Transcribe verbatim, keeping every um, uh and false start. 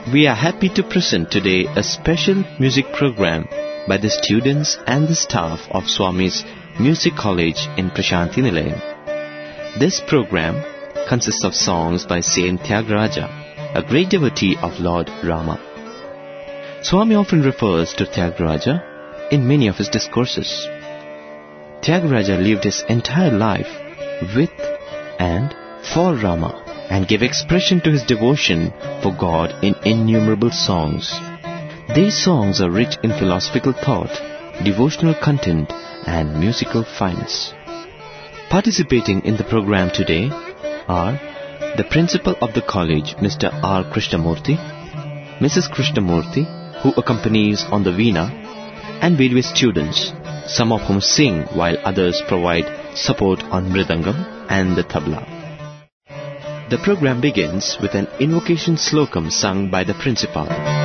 We are happy to present today a special music program by the students and the staff of Swami's Music College in Prashanti Nilayam. This program consists of songs by Saint Tyagaraja, a great devotee of Lord Rama. Swami often refers to Tyagaraja in many of his discourses. Tyagaraja lived his entire life with and for Rama and gave expression to his devotion for God in innumerable songs. These songs are rich in philosophical thought, devotional content and musical finesse. Participating in the program today are the principal of the college, Mister R. Krishnamurthy, Missus Krishnamurthy, who accompanies on the veena, and various students, some of whom sing while others provide support on mridangam and the tabla. The program begins with an invocation slokam sung by the principal.